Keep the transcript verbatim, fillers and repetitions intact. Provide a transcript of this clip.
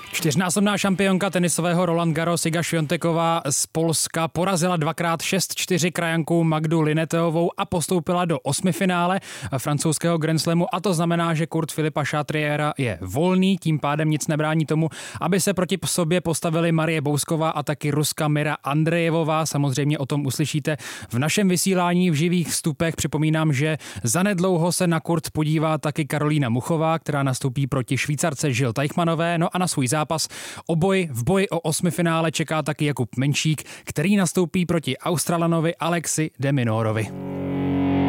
Čtyřnásobná šampionka tenisového Roland Garros Iga Świąteková z Polska porazila dvakrát šest čtyři krajanku Magdu Lineteovou a postoupila do osmifinále francouzského Grand Slamu, a to znamená, že Kurt Filipa Chatriera je volný, tím pádem nic nebrání tomu, aby se proti sobě postavili Marie Bousková a taky Ruska Mira Andrejevová. Samozřejmě o tom uslyšíte v našem vysílání v živých vstupech. Připomínám, že zanedlouho se na kurt podívá taky Karolína Muchová, která nastoupí proti Švýcarce Žil Teichmannové. No a na svůj zápas o boj v boji o osmifinále čeká taky Jakub Menšík, který nastoupí proti Australanovi Alexi de Minorovi.